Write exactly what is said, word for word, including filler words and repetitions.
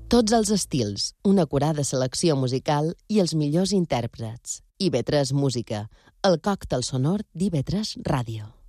Tots els estils, una acurada selecció musical i els millors intèrprets. I ve tres Música, el còctel sonor d'I V tres Ràdio.